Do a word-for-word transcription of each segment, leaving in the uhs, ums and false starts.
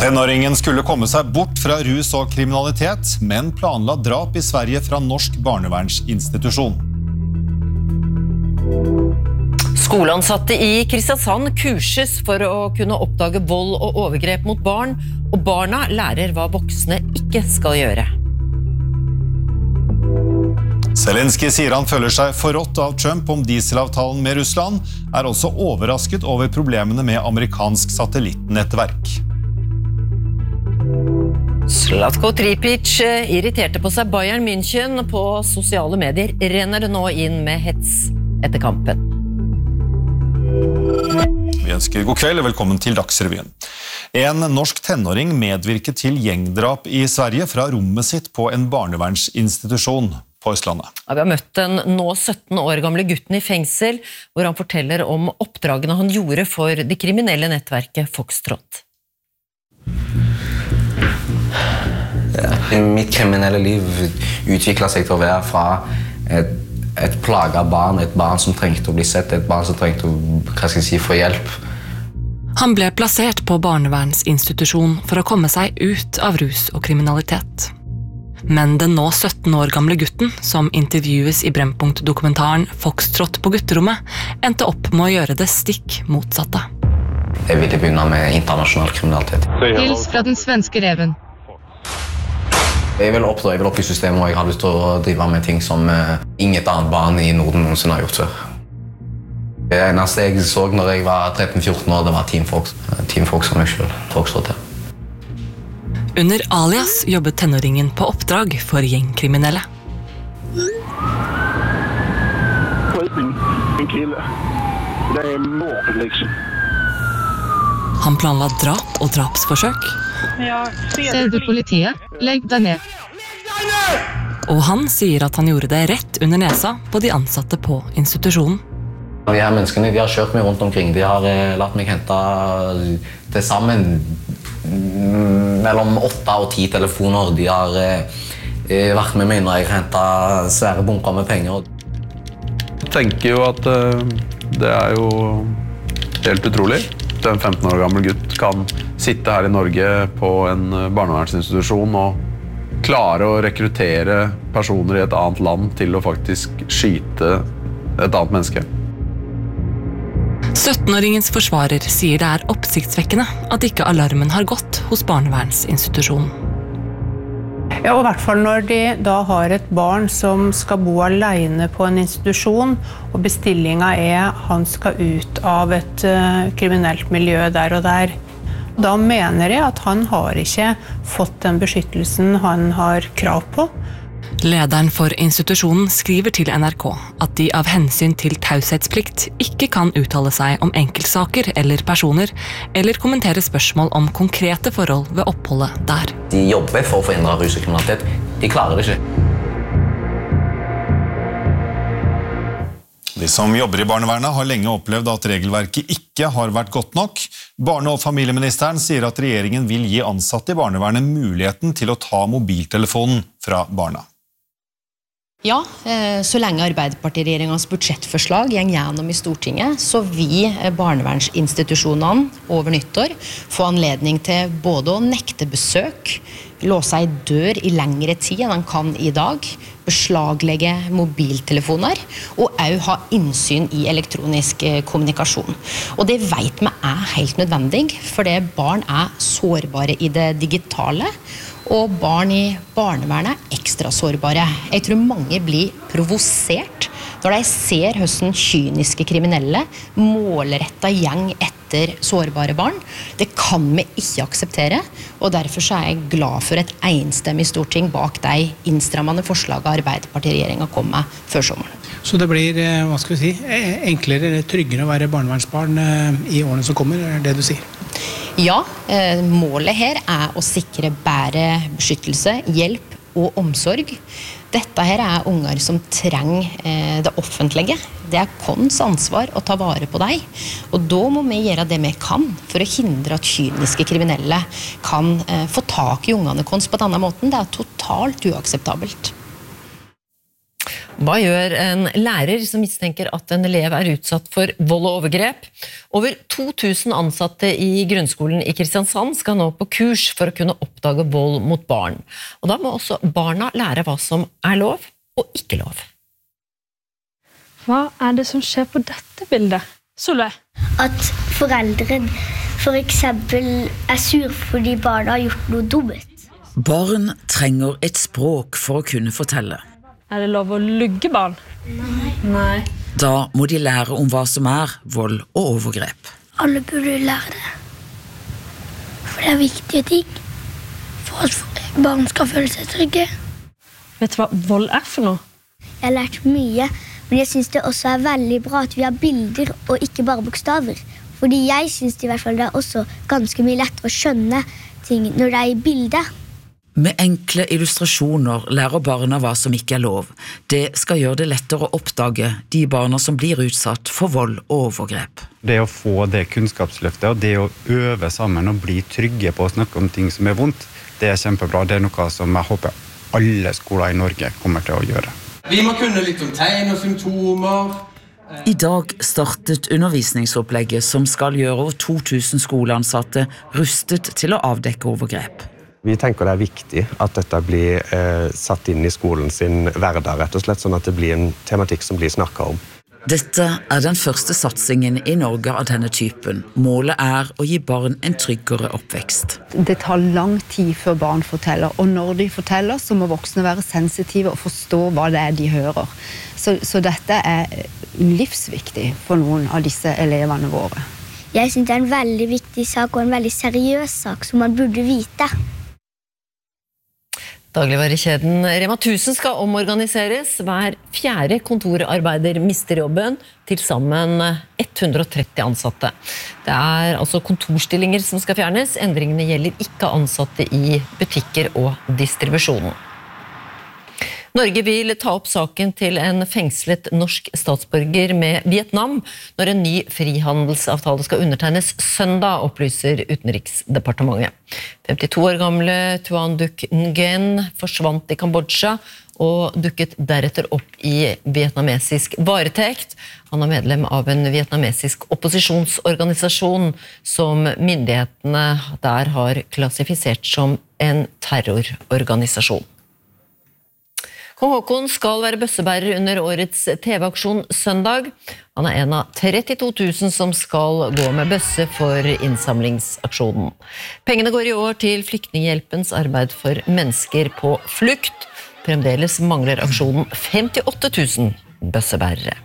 Tenåringen skulle komme seg bort fra rus og kriminalitet, men planla drap i Sverige fra norsk barnevernsinstitusjon. Skoleansatte i Kristiansand kurses for å kunne oppdage vold og overgrep mot barn, og barna lærer hva voksne ikke skal gjøre. Zelensky sier han føler seg forrådt av Trump om dieselavtalen med Russland, er også overrasket over problemene med amerikansk satellittnettverk. Zlatko Tripic irriterte på seg Bayern München. På sosiale medier renner det nå inn med hets etter kampen. Vi ønsker god kveld og velkommen til Dagsrevyen. En norsk tenåring medvirket til gjengdrap i Sverige fra rommet sitt på en barnevernsinstitusjon på Østlandet. Ja, vi har møtt den nå sytten år gamle gutten i fengsel, hvor han forteller om oppdragene han gjorde for det kriminelle nettverket Foxtrot. Mitt kriminelle liv utviklet seg til å være fra et, et plaget barn, et barn som trengte å bli sett, et barn som trengte å, hva skal jeg si, få hjelp. Han ble plassert på barnevernsinstitusjon for å komme seg ut av rus og kriminalitet. Men den nå sytten år gamle gutten, som intervjues i Brennpunkt-dokumentaren Foxtrot på gutterommet, endte opp med å gjøre det stikk motsatte. Jeg ville begynne med internasjonal kriminalitet. Hils fra den svenske reven. Jeg vil opp, jeg vil opp i systemet, og jeg har lyst til å drive med ting som uh, inget annet barn i Norden noensinne har gjort før. Det eneste jeg så når jeg var tretten fjorten år, det var Team Fox. Team Fox som jeg selv, Foxtrot her. Under alias jobbet tenåringen på oppdrag for gjengkriminelle. Han planla drap og drapsforsøk. Ser du politiet? Legg deg ned. Og han sier at han gjorde det rett under nesa på de ansatte på institusjonen. De her menneskene de har kjørt meg rundt omkring. De har eh, latt meg hente til sammen mellom åtte og ti telefoner. De har eh, vært med meg når jeg hentet svære bunker med penger. Jeg tenker jo at uh, det er jo helt utrolig. En femten år gammel gutt kan sitte her i Norge på en barnevernsinstitusjon og klare å rekruttere personer i et annet land til å faktisk skyte et annet menneske. syttenåringens forsvarer sier det er oppsiktsvekkende at ikke alarmen har gått hos barnevernsinstitusjonen. Ja, og i hvert fall når de da har et barn som skal bo alene på en institusjon, og bestillingen er han skal ut av et uh, kriminelt miljø der og der. Da mener jeg at han har ikke fått den beskyttelsen han har krav på. Lederen for institusjonen skriver til N R K at de av hensyn til taushetsplikt ikke kan uttale seg om enkeltsaker eller personer, eller kommentere spørsmål om konkrete forhold ved oppholdet der. De jobber for å forhindre rus og kriminalitet. De klarer det ikke. De som jobber i barnevernet har lenge opplevd at regelverket ikke har vært godt nok. Barne- og familieministeren sier at regjeringen vil gi ansatte i barnevernet muligheten til å ta mobiltelefonen fra barna. Ja, så lenge Arbeiderpartiregjeringens budsjettforslag gjeng gjennom i Stortinget, så vil barnevernsinstitusjonene over nyttår få anledning til både å nekte besøk, låse ei dør i lengre tid enn han kan i dag, beslaglegge mobiltelefoner og også ha innsyn i elektronisk kommunikasjon. Og det vet vi er helt nødvendig, fordi barn er sårbare i det digitale, og barn i barnevernet er ekstra sårbare. Jeg tror mange blir provosert når de ser hvordan kyniske kriminelle målrettet gjeng etter sårbare barn. Det kan vi ikke akseptere, og derfor er jeg glad for et enstemmig storting bak de innstrammende forslagene Arbeiderpartiregjeringen kom med før sommeren. Så det blir, hva skal vi si, enklere eller tryggere å være barnevernsbarn i årene som kommer, er det du sier? Ja, målet her er å sikre bedre beskyttelse, hjelp og omsorg. Dette her er unger som trenger det offentlige. Det er kons ansvar å ta vare på deg. Og da må vi gjøre det vi kan for å hindre at kyniske kriminelle kan få tak i ungene kons på denne måten. Det er totalt uakseptabelt. Hva gjør en lærer som mistenker at en elev er utsatt for vold og overgrep? Over to tusen ansatte i grunnskolen i Kristiansand skal nå på kurs for å kunne oppdage vold mot barn. Og da må også barna lære hva som er lov og ikke lov. Hva er det som skjer på dette bildet? Solveig? At foreldre for eksempel er sur fordi barna har gjort noe dumt. Barn trenger et språk for å kunne fortelle. Er det lov å lugge barn? Nei. Nei. Da må de lære om hva som er vold og overgrep. Alle burde lære det. For det er viktige ting. For at barn skal føle seg trygge. Vet du hva vold er for noe? Jeg har lært mye, men jeg synes det også er veldig bra at vi har bilder og ikke bare bokstaver. Fordi jeg synes det i hvert fall det er også ganske mye lettere å skjønne ting når det er i bildet. Med enkle illustrasjoner lærer barna hva som ikke er lov. Det skal gjøre det lettere å oppdage de barna som blir utsatt for vold og overgrep. Det å få det kunnskapsløftet og det å øve sammen og bli trygge på å snakke om ting som er vondt, det er kjempebra. Det er noe som jeg håper alle skoler i Norge kommer til å gjøre. Vi må kunne litt om tegn og symptomer. I dag startet undervisningsopplegget som skal gjøre over to tusen skoleansatte rustet til å avdekke overgrep. Vi tenker det er viktig at dette blir eh, satt inn i skolen sin hverdag, rett og slett, sånn at det blir en tematikk som blir snakket om. Dette er den første satsingen i Norge av denne typen. Målet er å gi barn en tryggere oppvekst. Det tar lang tid før barn forteller, og når de forteller så må voksne være sensitive og forstå hva det er de hører. Så, så dette er livsviktig for noen av disse elevene våre. Jeg synes det er en veldig viktig sak og en veldig seriøs sak som man burde vite. Dagligvarekjeden Rema tusen skal omorganiseres. Hver fjerde kontorarbeider mister jobben, til sammen hundre og tretti ansatte. Det er altså kontorstillinger som skal fjernes. Endringene gjelder ikke ansatte i butikker og distribusjonen. Norge vil ta opp saken til en fengslet norsk statsborger med Vietnam når en ny frihandelsavtale skal undertegnes søndag, opplyser Utenriksdepartementet. femtito år gamle Tuan Duc Nguyen forsvant i Kambodsja og dukket deretter opp i vietnamesisk varetekt. Han er medlem av en vietnamesisk opposisjonsorganisasjon som myndighetene der har klassifisert som en terrororganisasjon. Kong Haakon skal være bøssebærer under årets T V-aksjon søndag. Han er en av trettito tusen som skal gå med bøsse for innsamlingsaksjonen. Pengene går i år til Flyktninghjelpens arbeid for mennesker på flukt. Fremdeles mangler aksjonen femtiåtte tusen bøssebærere.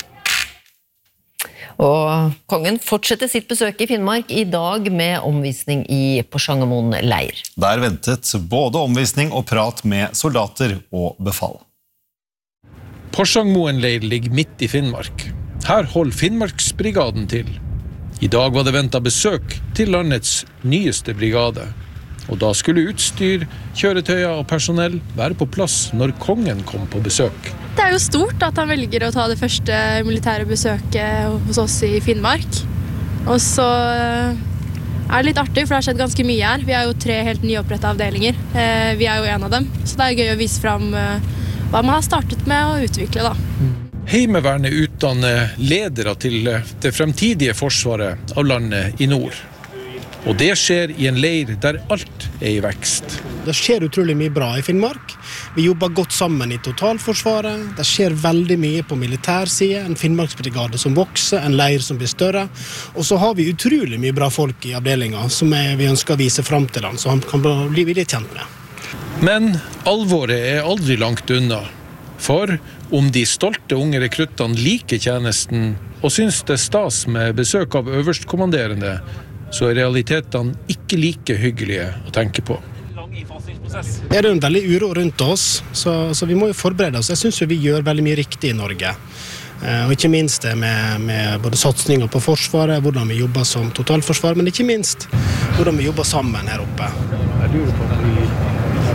Og kongen fortsetter sitt besøk i Finnmark i dag med omvisning i Porsangermoen leir. Der ventet både omvisning og prat med soldater og befal. Porsangermoen leir ligger midt i Finnmark. Her holder Finnmarksbrigaden til. I dag var det ventet besøk til landets nyeste brigade. Og da skulle utstyr, kjøretøyer og personell være på plass når kongen kom på besøk. Det er jo stort at han velger å ta det første militære besøket hos oss i Finnmark. Og så er det litt artig, for det har skjedd ganske mye her. Vi har jo tre helt nyopprettet avdelinger. Vi er jo en av dem, så det er gøy å vise frem hva man har startet med å utvikle da. Heimevernet utdanner ledere til det fremtidige forsvaret av landet i nord. Og det skjer i en leir der alt er i vekst. Det skjer utrolig mye bra i Finnmark. Vi jobber godt sammen i totalforsvaret. Det skjer veldig mye på militærsiden. En Finnmarksbrigade som vokser, en leir som blir større. Og så har vi utrolig mye bra folk i avdelingen som vi ønsker å vise frem til dem, så han kan bli litt kjent med. Men alvoret er aldri langt unna. For om de stolte unge rekruttene liker tjenesten og synes det er stas med besøk av øverstkommanderende, så er realitetene ikke like hyggelige å tenke på. Det er en veldig uro rundt oss, så, så vi må jo forberede oss. Jeg synes jo vi gjør veldig mye riktig i Norge. Eh, og ikke minst det med, med både satsninger på forsvaret, hvordan vi jobber som totalforsvar, men ikke minst hvordan vi jobber sammen her oppe. Jeg lurer på at vi...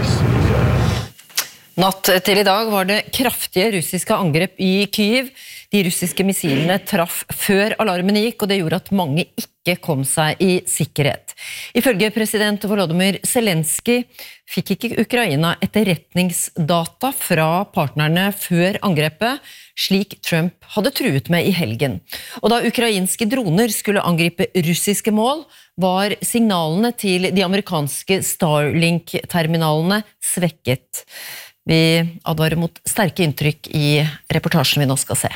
Natt til i dag var det kraftige russiske angrep i Kyiv. De russiske missilene traff før alarmen gikk, og det gjorde at mange ikke kom seg i sikkerhet. Ifølge president Volodymyr Zelensky fikk ikke Ukraina etterretningsdata fra partnerne før angrepet, slik Trump hadde truet med i helgen. Og da ukrainske droner skulle angripe russiske mål, var signalene til de amerikanske Starlink-terminalene svekket. Vi advarer mot sterke inntrykk i reportasjen vi nå skal se.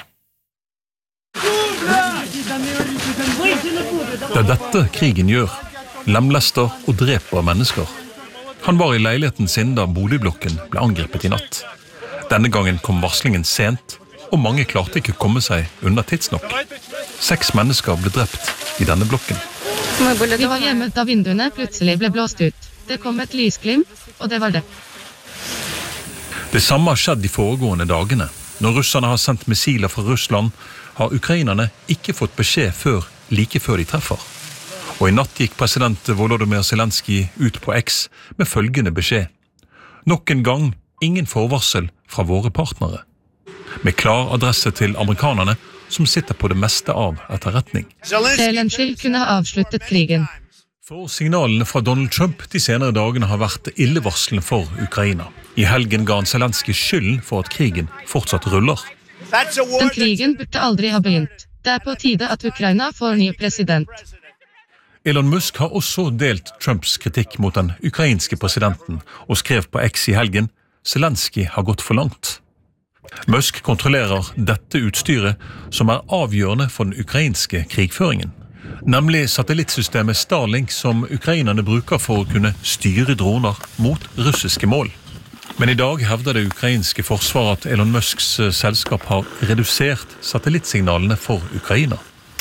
Det er dette krigen gjør. Lemlester og dreper mennesker. Han var i leiligheten sin da boligblokken ble angrepet i natt. Denne gangen kom varslingen sent, og mange klarte ikke å komme seg unna tidsnok. Seks mennesker ble drept i denne blokken. Vi var hjemme da vinduene plutselig ble blåst ut. Det kom et lysglimt, og det var det. Det samme har skjedd de foregående dagene. Når russerne har sendt missiler fra Russland, har ukrainerne ikke fått beskjed før like før de treffer. Og i natt gikk president Volodymyr Zelensky ut på X med følgende beskjed. Nok en gang ingen forvarsel fra våre partnere. Med klar adresse til amerikanerne som sitter på det meste av etterretning. Zelensky kunne ha avsluttet krigen. For signalene fra Donald Trump de senere dagene har vært illevarslende for Ukraina. I helgen ga han Zelensky skylden for at krigen fortsatt ruller. Den krigen burde aldri ha begynt. Det er på tide at Ukraina får ny president. Elon Musk har også delt Trumps kritikk mot den ukrainske presidenten og skrev på X i helgen Zelensky har gått for langt. Musk kontrollerer dette utstyret som er avgjørende for den ukrainske krigføringen, nemlig satellittsystemet Starlink som ukrainerne bruker for å kunne styre droner mot russiske mål. Men i dag hevder det ukrainske forsvaret at Elon Musks selskap har redusert satellittsignalene for Ukraina.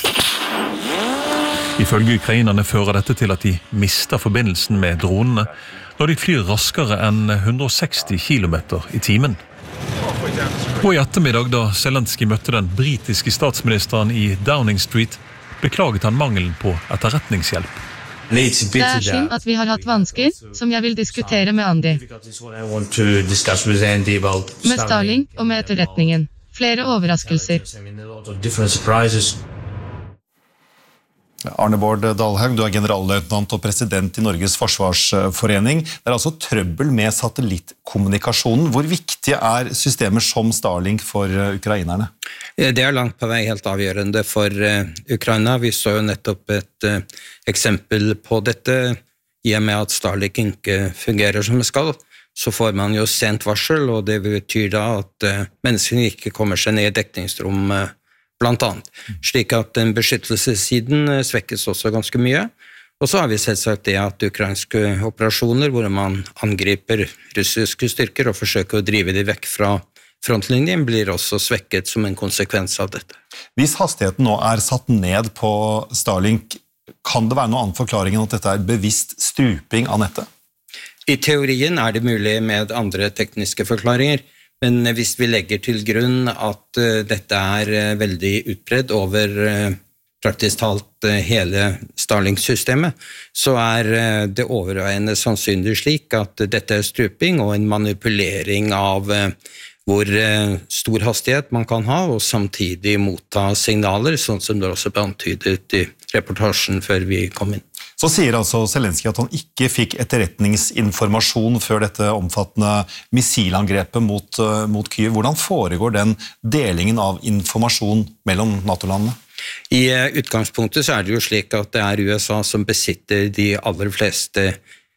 Ifølge ukrainerne fører dette til at de mister forbindelsen med dronene når de flyr raskere enn hundre og seksti kilometer i timen. Og i ettermiddag da Zelensky møtte den britiske statsministeren i Downing Street, beklaget han mangelen på etterretningshjelp. Det er synd at vi har hatt vansker, som jeg vil diskutere med Andy. Med Starlink og med etterretningen. Flere overraskelser. Arne Bård Dalhaug, du er generalløytnant og president i Norges Forsvarsforening. Det er altså trøbbel med satellittkommunikasjonen. Hvor viktig er systemer som Starlink for ukrainerne? Det er langt på vei helt avgjørende for Ukraina. Vi så jo nettopp et eksempel på dette. I og med at Starlink ikke fungerer som det skal, så får man jo sent varsel, og det betyr da at menneskene ikke kommer seg ned i dekningsrom blant annet. Slik at den beskyttelsessiden svekkes også ganske mye. Og så har vi selvsagt det at ukrainske operasjoner, hvor man angriper russiske styrker og forsøker å drive de vekk fra frontlinjen, blir også svekket som en konsekvens av dette. Hvis hastigheten nå er satt ned på Starlink, kan det være noen annen forklaring enn at dette er bevisst struping av nettet? I teorien er det mulig med andre tekniske forklaringer, men hvis vi legger til grunn at dette er veldig utbredt over praktisk talt hele Starlink-systemet, så er det overveiende sannsynlig slik at dette er struping og en manipulering av hvor stor hastighet man kan ha, og samtidig motta signaler, sånn som det også ble antydet i reportasjen før vi kom inn. Så sier altså Zelensky at han ikke fikk etterretningsinformasjon før dette omfattende missilangrepet mot, mot Kyiv. Hvordan foregår den delingen av informasjon mellom NATO-landene? I utgangspunktet så er det jo slik at det er U S A som besitter de aller fleste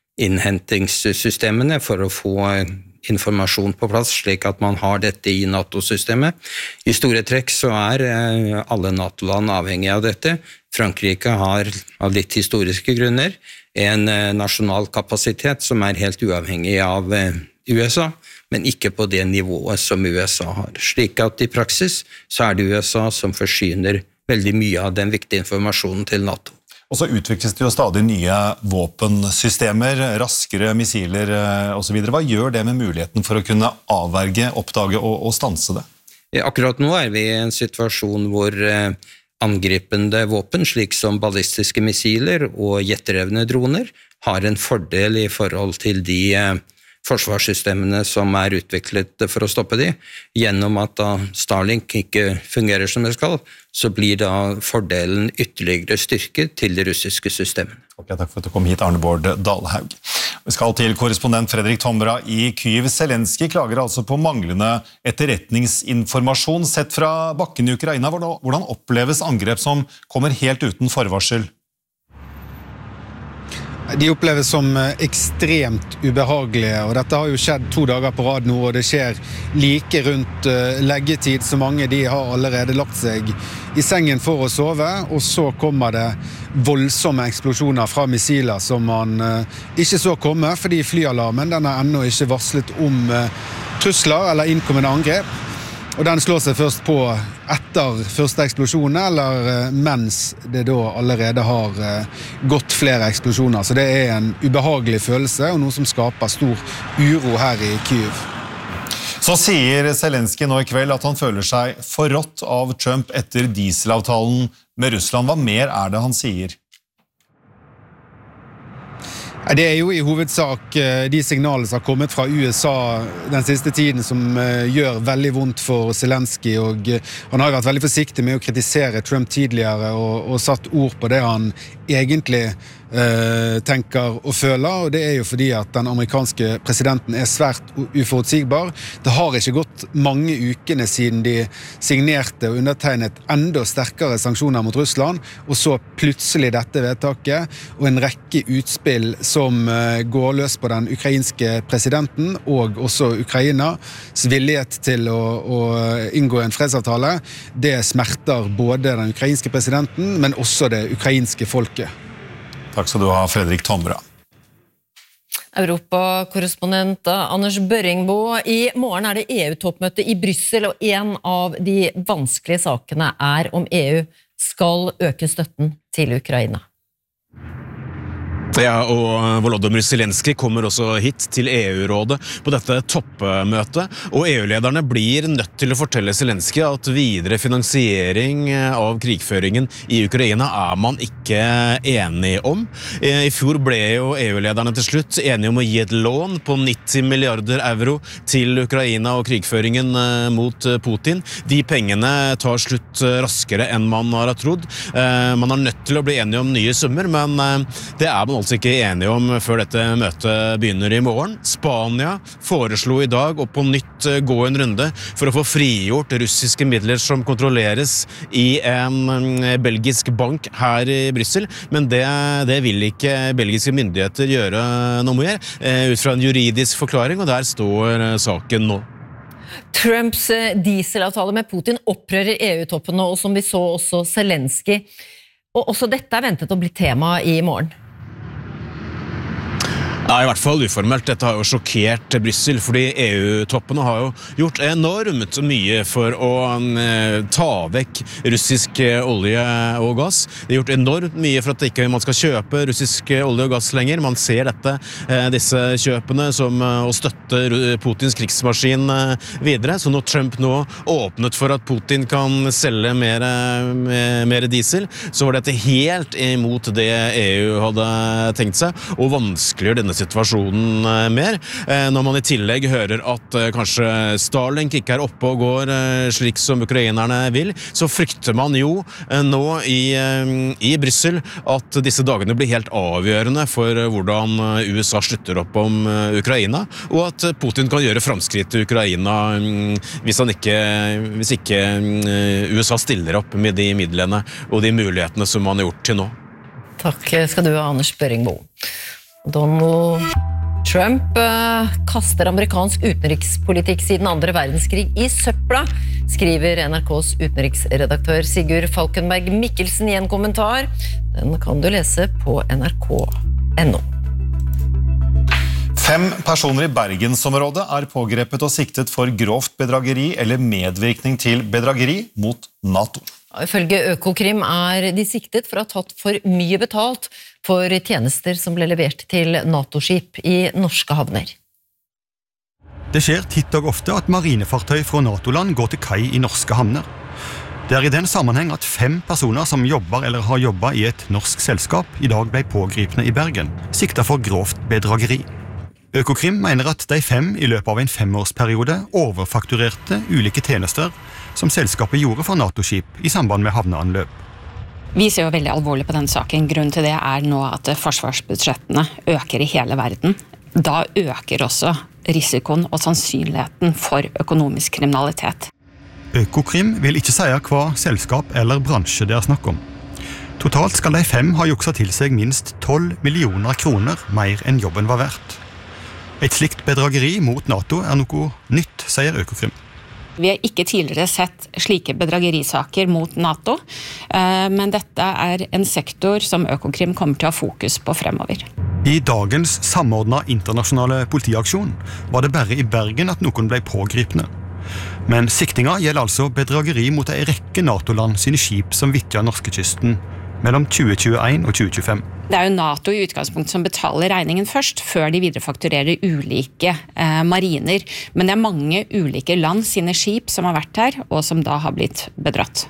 innhentingssystemene for å få informasjon på plass, slik at man har dette i NATO-systemet. I store trekk så er alle NATO-land avhengige av dette. Frankrike har av litt historiske grunner en nasjonal kapasitet som er helt uavhengig av U S A, men ikke på det nivået som U S A har. Slik at i praksis så er det U S A som forsyner veldig mye av den viktige informasjonen til NATO. Og så utvikles det jo stadig nye våpensystemer, raskere missiler og så videre. Hva gjør det med muligheten for å kunne avverge, oppdage og, og stanse det? Akkurat nå er vi i en situasjon hvor angripende våpen, slik som ballistiske missiler og jetdrevne droner, har en fordel i forhold til de forsvarssystemene som er utviklet for å stoppe de. Gjennom at da Starlink ikke fungerer som det skal, så blir da fordelen ytterligere styrket til de russiske systemene. Ok, takk for at du kom hit, Arne Bård Dalhaug. Vi skal til korrespondent Fredrik Tomra i Kyiv. Zelensky klager altså på manglende etterretningsinformasjon sett fra bakken i Ukraina. Hvordan oppleves angrep som kommer helt uten forvarsel? De oppleves som ekstremt ubehagelige, og dette har jo skjedd to dager på rad nå, og det skjer like rundt leggetid, så mange de har allerede lagt seg i sengen for å sove, og så kommer det voldsomme eksplosjoner fra missiler som man ikke så komme, fordi flyalarmen den er ennå ikke varslet om trusler eller innkommende angrep. Og den slår seg først på etter første eksplosjonen, eller mens det da allerede har gått flere eksplosjoner. Så det er en ubehagelig følelse, og noe som skaper stor uro her i Kyiv. Så sier Zelensky nå i kveld at han føler seg forrådt av Trump etter dieselavtalen med Russland. Hva mer er det han sier? Det er jo i hovedsak de signalene som har kommet fra U S A den siste tiden som gjør veldig vondt for Zelensky, og han har vært veldig forsiktig med å kritisere Trump tidligere og, og satt ord på det han egentlig eh, tenker og føler, og det er jo fordi at den amerikanske presidenten er svært uforutsigbar. Det har ikke gått mange ukene siden de signerte og undertegnet enda sterkere sanksjoner mot Russland, og så plutselig dette vedtaket og en rekke utspill som eh, går løs på den ukrainske presidenten og også Ukrainas villighet til å, å inngå en fredsavtale. Det smerter både den ukrainske presidenten, men også det ukrainske folket. Takk skal du ha, Fredrik Tomra. Europakorrespondent Anders Børringbo. I morgen er det E U-toppmøte i Brussel, og en av de vanskelige sakene er om E U skal øke støtten til Ukraina. Ja, og Volodymyr Zelensky kommer også hit til E U-rådet på dette toppmøtet, og E U-lederne blir nødt til å fortelle Zelensky at videre finansiering av krigføringen i Ukraina er man ikke enig om. I fjor ble jo E U-lederne til slutt enige om å gi et lån på nitti milliarder euro til Ukraina og krigføringen mot Putin. De pengene tar slutt raskere enn man har trodd. Man er nødt til å bli enige om nye summer, men det er man altså ikke enige om før dette møtet begynner i morgen. Spania foreslo i dag å på nytt gå en runde for å få frigjort russiske midler som kontrolleres i en belgisk bank her i Brussel, men det, det vil ikke belgiske myndigheter gjøre noe mer, ut fra en juridisk forklaring, og der står saken nå. Trumps dieselavtale med Putin opprører E U-toppen nå, og som vi så også Zelensky. Og også dette er ventet å bli tema i morgen. Ja, i hvert fall uformelt. Dette har jo sjokkert Brussel, fordi E U-toppene har jo gjort enormt mye for å eh, ta vekk russisk olje og gass. De har gjort enormt mye for at ikke man skal kjøpe russisk olje og gass lenger. Man ser dette, eh, disse kjøpene som eh, å støtte Putins krigsmaskin eh, videre. Så når Trump nå åpnet for at Putin kan selge mer, mer, mer diesel, så var dette helt imot det E U hadde tenkt seg, og vanskeliggjør denne situasjonen mer. Når man i tillegg hører at kanskje Starlink ikke er oppe og går slik som ukrainerne vil, så frykter man jo nå i, i Brussel at disse dagene blir helt avgjørende for hvordan U S A slutter opp om Ukraina, og at Putin kan gjøre fremskritt i Ukraina hvis, han ikke, hvis ikke U S A stiller opp med de midlene og de mulighetene som man har gjort til nå. Takk skal du ha, Anders Børringbo. Donald Trump uh, kaster amerikansk utenrikspolitikk siden andre verdenskrig i søpla, skriver N R K's utenriksredaktør Sigurd Falkenberg Mikkelsen i en kommentar. Den kan du lese på N R K punktum N O. Fem personer i Bergensområdet er pågrepet og siktet for grovt bedrageri eller medvirkning til bedrageri mot NATO. Ifølge Økokrim er de siktet for å ha tatt for mye betalt for tjenester som ble levert til NATO-skip i norske havner. Det skjer titt og ofte at marinefartøy fra NATO-land går til kai i norske havner. Det er i den sammenheng at fem personer som jobber eller har jobbet i et norsk selskap i dag ble pågripne i Bergen, siktet for grovt bedrageri. Økokrim mener at de fem i løpet av en femårsperiode overfakturerte ulike tjenester som selskapet gjorde for NATO-skip i samband med havneanløp. Vi ser jo veldig alvorlig på den saken. Grunnen til det er nå at forsvarsbudsjettene øker i hele verden. Da øker også risikoen og sannsynligheten for økonomisk kriminalitet. Økokrim vil ikke si hva selskap eller bransje det er snakk om. Totalt skal de fem ha jukset til seg minst tolv millioner kroner mer enn jobben var verdt. Et slikt bedrageri mot NATO er noe nytt, sier Økokrim. Vi har ikke tidligere sett slike bedragerisaker mot NATO, men dette er en sektor som Økokrim kommer til å ha fokus på fremover. I dagens samordnet internasjonale politiaksjon var det bare i Bergen at noen ble pågripne. Men siktinga gjelder altså bedrageri mot en rekke NATO-land sine skip som vittjer norskekysten mellom tjue tjueen og tjue tjuefem. Det er jo NATO i utgangspunktet som betaler regningen først, før de viderefakturerer ulike eh, mariner. Men det er mange ulike land sine skip som har vært her, og som da har blitt bedratt.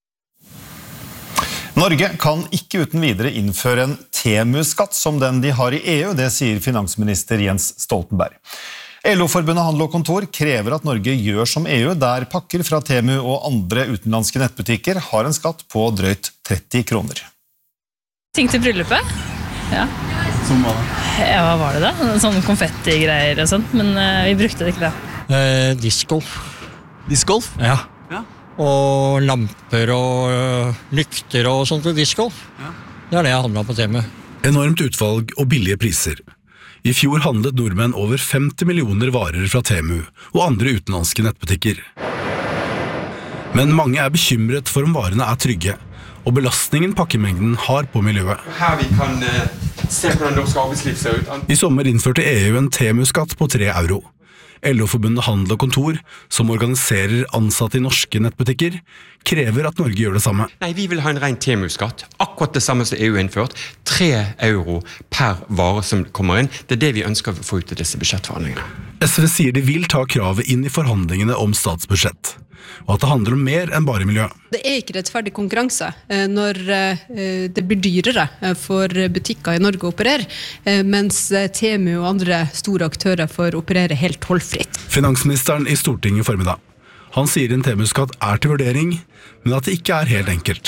Norge kan ikke uten videre innføre en Temu-skatt som den de har i E U, det sier finansminister Jens Stoltenberg. L O-forbundet Handel og Kontor krever at Norge gjør som E U, der pakker fra Temu og andre utenlandske nettbutikker har en skatt på drøyt tretti kroner. Ting til bryllupet? Ja. Som hva? Ja, hva var det da? Sånne konfetti-greier og sånt, men uh, vi brukte det ikke da. Eh, discgolf. Discgolf? Ja. Ja. Og lamper og uh, lykter og sånt til discgolf. Ja. Det er det jeg handler på Temu. Enormt utvalg og billige priser. I fjor handlet nordmenn over femti millioner varer fra Temu og andre utenlandske nettbutikker. Men mange er bekymret for om varene er trygge, og belastningen pakkemengden har på miljøet. Her vi kan uh, se hvordan norsk arbeidsliv ser ut. I sommer innførte E U en Temu-skatt på tre euro. L O-forbundet Handel og Kontor, som organiserer ansatte i norske nettbutikker, krever at Norge gjør det samme. Nei, vi vil ha en ren Temu-skatt, akkurat det samme som E U innført. Tre euro per vare som kommer inn. Det er det vi ønsker å få ut i disse budsjettforhandlingene. S V sier de vil ta kravet inn i forhandlingene om statsbudsjett, og at det handler om mer enn bare miljø. Det er ikke rettferdig konkurranse når det blir dyrere for butikker i Norge å operere, mens Temu og andre store aktører får operere helt tollfritt. Finansministeren i Stortinget formiddag. Han sier en Temu-skatt er til vurdering, men at det ikke er helt enkelt.